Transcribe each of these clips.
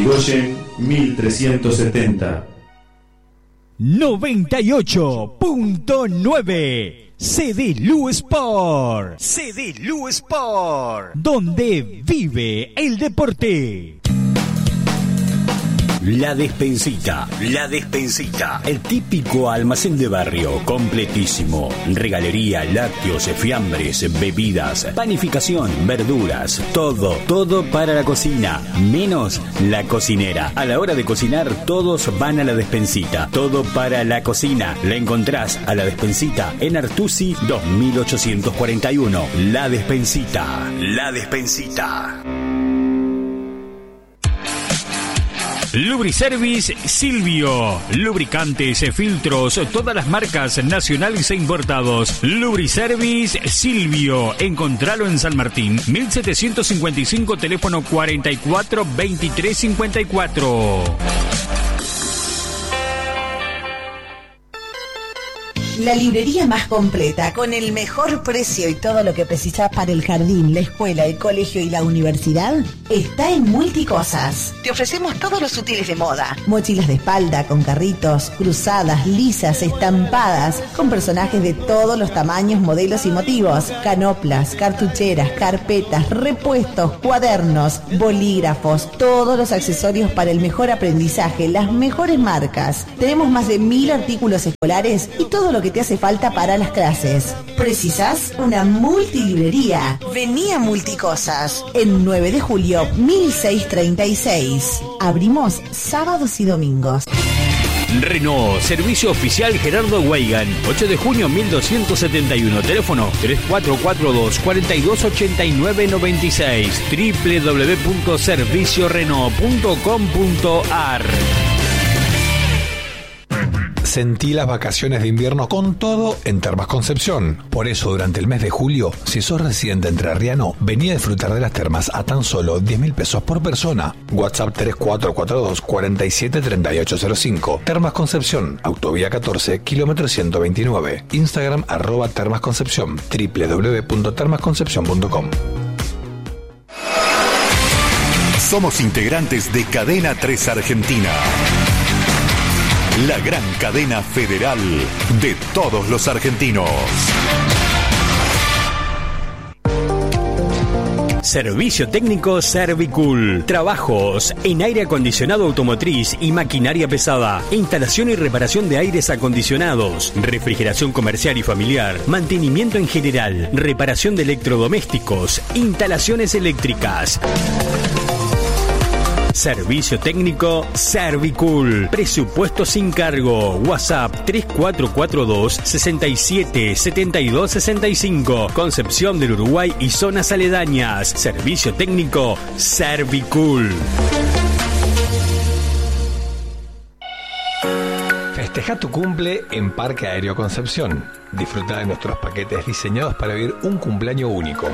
Irigoyen 1370. 98.9 CDLU Sport. CDLU Sport, donde vive el deporte. La Despensita, La Despensita, el típico almacén de barrio, completísimo. Regalería, lácteos, fiambres, bebidas, panificación, verduras, todo para la cocina, menos la cocinera. A la hora de cocinar, todos van a La Despensita. Todo para la cocina. La encontrás a La Despensita en Artusi 2841. La Despensita, La Despensita. Lubriservice Silvio. Lubricantes, filtros, todas las marcas nacionales e importados. Lubriservice Silvio. Encontralo en San Martín, 1755, teléfono 44 23 54. La librería más completa, con el mejor precio y todo lo que precisas para el jardín, la escuela, el colegio y la universidad, está en Multicosas. Te ofrecemos todos los útiles de moda. Mochilas de espalda con carritos, cruzadas, lisas, estampadas, con personajes de todos los tamaños, modelos y motivos. Canoplas, cartucheras, carpetas, repuestos, cuadernos, bolígrafos, todos los accesorios para el mejor aprendizaje, las mejores marcas. Tenemos más de 1000 artículos escolares y todo lo que te hace falta para las clases. ¿Precisas una multilibrería? Vení a Multicosas, en 9 de julio 1636. Abrimos sábados y domingos. Renault, servicio oficial Gerardo Weigan, 8 de junio 1271, teléfono 3442 4289 96, www.serviciorenault.com.ar. Sentí las vacaciones de invierno con todo en Termas Concepción. Por eso, durante el mes de julio, si sos residente entrerriano, vení a disfrutar de las termas a tan solo 10.000 pesos por persona. WhatsApp 3442 473805. Termas Concepción, Autovía 14, kilómetro 129. Instagram @termasconcepción, www.termasconcepción.com. Somos integrantes de Cadena 3 Argentina, la gran cadena federal de todos los argentinos. Servicio técnico Servicool. Trabajos en aire acondicionado automotriz y maquinaria pesada. Instalación y reparación de aires acondicionados. Refrigeración comercial y familiar. Mantenimiento en general. Reparación de electrodomésticos. Instalaciones eléctricas. Servicio técnico Servicool. Presupuesto sin cargo. WhatsApp 3442 67 72 65. Concepción del Uruguay y zonas aledañas. Servicio técnico Servicool. Festeja tu cumple en Parque Aéreo Concepción. Disfruta de nuestros paquetes diseñados para vivir un cumpleaños único.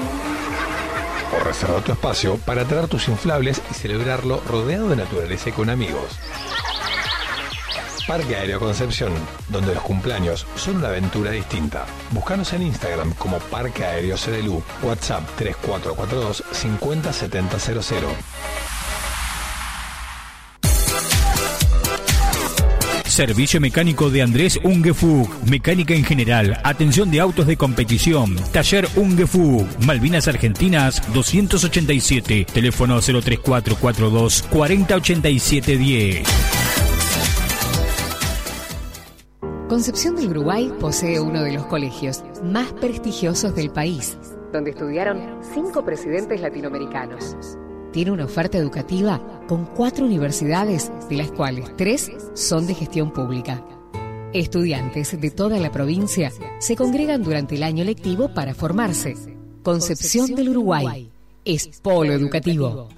O reserva tu espacio para traer tus inflables y celebrarlo rodeado de naturaleza y con amigos. Parque Aéreo Concepción, donde los cumpleaños son una aventura distinta. Búscanos en Instagram como Parque Aéreo CDLU. WhatsApp 3442 50 70 00. Servicio mecánico de Andrés Ungefug. Mecánica en general. Atención de autos de competición. Taller Ungefug. Malvinas Argentinas 287. Teléfono 03442 408710. Concepción del Uruguay posee uno de los colegios más prestigiosos del país, donde estudiaron 5 presidentes latinoamericanos. Tiene una oferta educativa con 4 universidades, de las cuales 3 son de gestión pública. Estudiantes de toda la provincia se congregan durante el año lectivo para formarse. Concepción del Uruguay es polo educativo.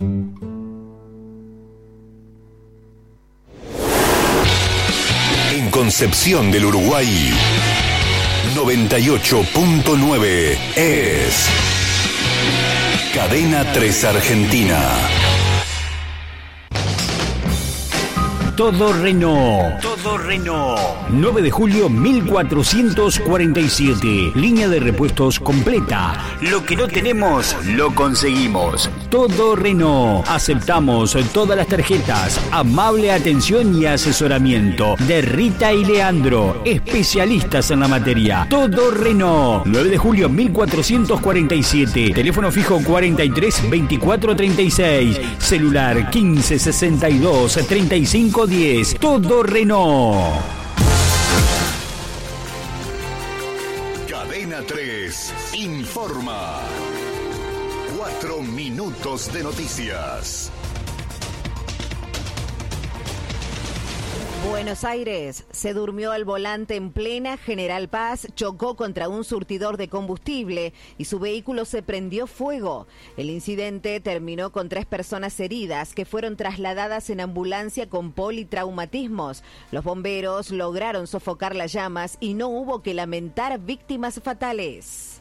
En Concepción del Uruguay, 98.9 es Cadena 3 Argentina. Todo Renault. Todo Renault. 9 de julio 1447. Línea de repuestos completa. Lo que no tenemos, lo conseguimos. Todo Renault. Aceptamos todas las tarjetas. Amable atención y asesoramiento de Rita y Leandro, especialistas en la materia. Todo Renault. 9 de julio 1447. Teléfono fijo 43 24 36. Celular 15 62 35 10. Todo Renault. Cadena 3 informa. 4 minutos de noticias. Buenos Aires se durmió al volante en plena General Paz, chocó contra un surtidor de combustible y su vehículo se prendió fuego. El incidente terminó con 3 personas heridas que fueron trasladadas en ambulancia con politraumatismos. Los bomberos lograron sofocar las llamas y no hubo que lamentar víctimas fatales.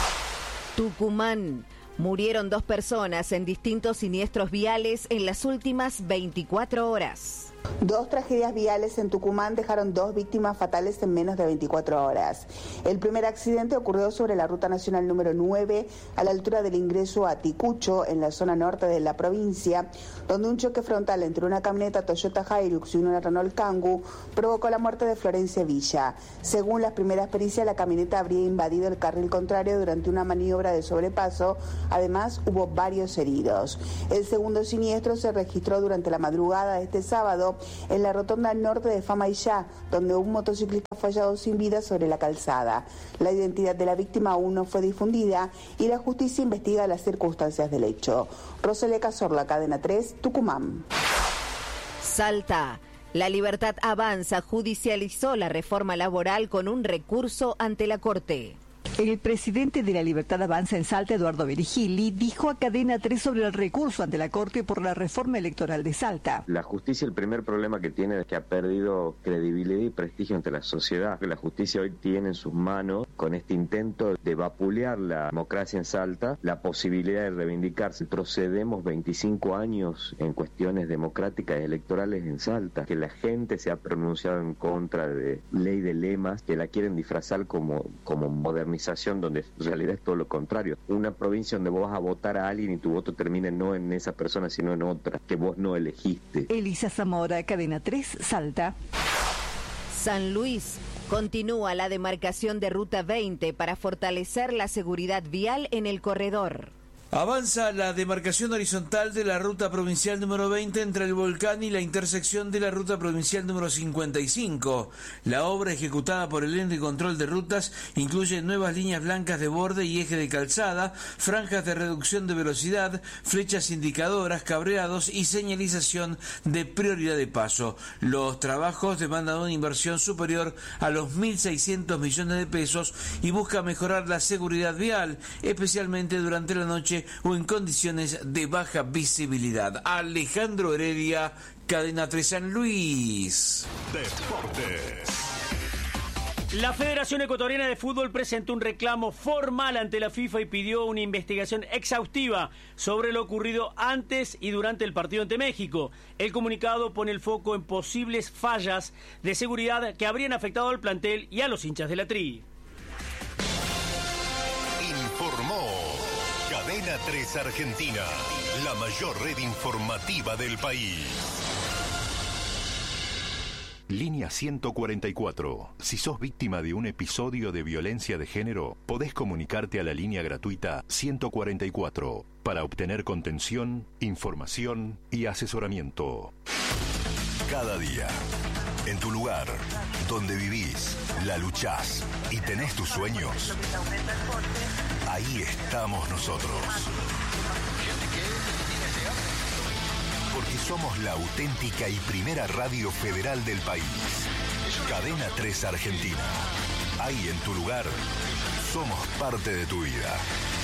Tucumán. Murieron 2 personas en distintos siniestros viales en las últimas 24 horas. 2 tragedias viales en Tucumán dejaron 2 víctimas fatales en menos de 24 horas. El primer accidente ocurrió sobre la ruta nacional número 9, a la altura del ingreso a Ticucho, en la zona norte de la provincia, donde un choque frontal entre una camioneta Toyota Hilux y una Renault Kangoo provocó la muerte de Florencia Villa. Según las primeras pericias, la camioneta habría invadido el carril contrario durante una maniobra de sobrepaso. Además, hubo varios heridos. El segundo siniestro se registró durante la madrugada de este sábado en la rotonda norte de Famaillá, donde un motociclista fue hallado sin vida sobre la calzada. La identidad de la víctima aún no fue difundida y la justicia investiga las circunstancias del hecho. Rosalía Cazorla, Cadena 3, Tucumán. Salta. La Libertad Avanza judicializó la reforma laboral con un recurso ante la Corte. El presidente de La Libertad Avanza en Salta, Eduardo Virgili, dijo a Cadena 3 sobre el recurso ante la Corte por la reforma electoral de Salta. La justicia, el primer problema que tiene es que ha perdido credibilidad y prestigio ante la sociedad. La justicia hoy tiene en sus manos, con este intento de vapulear la democracia en Salta, la posibilidad de reivindicarse. Procedemos 25 años en cuestiones democráticas y electorales en Salta, que la gente se ha pronunciado en contra de ley de lemas, que la quieren disfrazar como modernización, donde en realidad es todo lo contrario. Una provincia donde vos vas a votar a alguien y tu voto termina no en esa persona sino en otra, que vos no elegiste. Elisa Zamora, Cadena 3, Salta. San Luis. Continúa la demarcación de Ruta 20 para fortalecer la seguridad vial en el corredor. Avanza la demarcación horizontal de la ruta provincial número 20 entre el volcán y la intersección de la ruta provincial número 55. La obra ejecutada por el Ente de Control de Rutas incluye nuevas líneas blancas de borde y eje de calzada, franjas de reducción de velocidad, flechas indicadoras, cableados y señalización de prioridad de paso. Los trabajos demandan una inversión superior a los 1.600 millones de pesos y busca mejorar la seguridad vial, especialmente durante la noche o en condiciones de baja visibilidad. Alejandro Heredia, Cadena 3 San Luis. Deportes. La Federación Ecuatoriana de Fútbol presentó un reclamo formal ante la FIFA y pidió una investigación exhaustiva sobre lo ocurrido antes y durante el partido ante México. El comunicado pone el foco en posibles fallas de seguridad que habrían afectado al plantel y a los hinchas de la Tri. Informó Cadena 3 Argentina, la mayor red informativa del país. Línea 144. Si sos víctima de un episodio de violencia de género, podés comunicarte a la línea gratuita 144 para obtener contención, información y asesoramiento. Cada día, en tu lugar, donde vivís, la luchás y tenés tus sueños, ahí estamos nosotros. Porque somos la auténtica y primera radio federal del país. Cadena 3 Argentina. Ahí en tu lugar, somos parte de tu vida.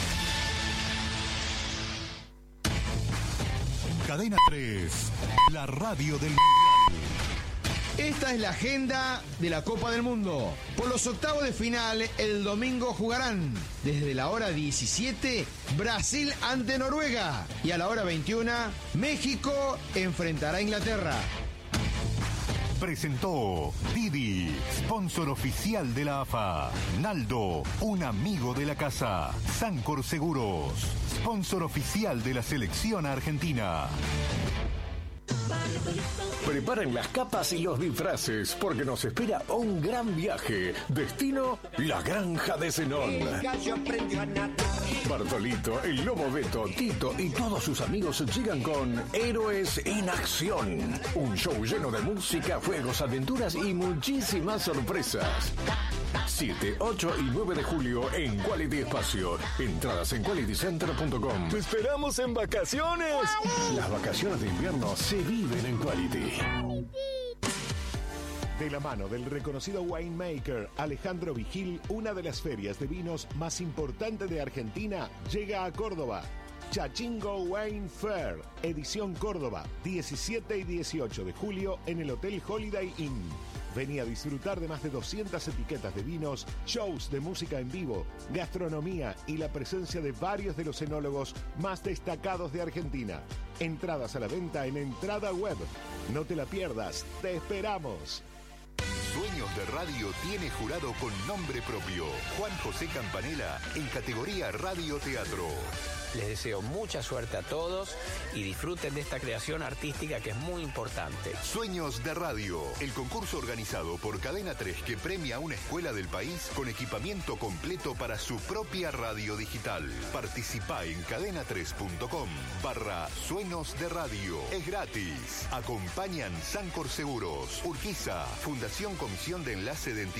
Cadena 3, la radio del Mundial. Esta es la agenda de la Copa del Mundo. Por los octavos de final, el domingo jugarán desde la hora 17 Brasil ante Noruega y a la hora 21 México enfrentará a Inglaterra. presentó Didi, sponsor oficial de la AFA. Naldo, un amigo de la casa. Sancor Seguros, sponsor oficial de la selección argentina. Preparen las capas y los disfraces porque nos espera un gran viaje. Destino, la Granja de Zenón. Bartolito, el Lobo Beto, Tito y todos sus amigos llegan con Héroes en Acción. Un show lleno de música, juegos, aventuras y muchísimas sorpresas. 7, 8 y 9 de julio en Quality Espacio. Entradas en qualitycenter.com. ¡Te esperamos en vacaciones! Las vacaciones de invierno se viven en Quality. De la mano del reconocido winemaker Alejandro Vigil, una de las ferias de vinos más importantes de Argentina llega a Córdoba. Chachingo Wine Fair, edición Córdoba, 17 y 18 de julio en el Hotel Holiday Inn. Vení a disfrutar de más de 200 etiquetas de vinos, shows de música en vivo, gastronomía y la presencia de varios de los enólogos más destacados de Argentina. Entradas a la venta en Entrada Web. No te la pierdas, te esperamos. Sueños de Radio tiene jurado con nombre propio. Juan José Campanella en categoría Radio Teatro. Les deseo mucha suerte a todos y disfruten de esta creación artística que es muy importante. Sueños de Radio, el concurso organizado por Cadena 3 que premia a una escuela del país con equipamiento completo para su propia radio digital. Participá en cadena3.com/Sueños de Radio. Es gratis. Acompañan Sancor Seguros, Urquiza, Fundación Comisión de Enlace de Entidades.